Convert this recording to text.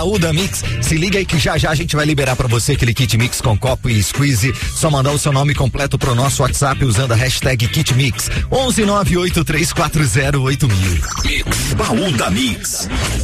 Baú da Mix, se liga aí que já a gente vai liberar pra você aquele kit mix com copo e squeeze. Só mandar o seu nome completo pro nosso WhatsApp usando a hashtag KitMix 11983408000. Mix, Baú da Mix.